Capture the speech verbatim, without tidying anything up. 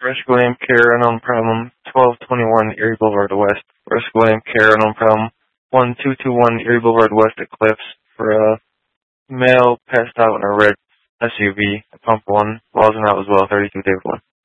Rush William Care, unknown problem, twelve twenty-one Erie Boulevard West. Rush William Care, unknown problem, one two two one Erie Boulevard West, Eclipse, for a male passed out in a red S U V, pump one, balls and out as well, thirty-two David one.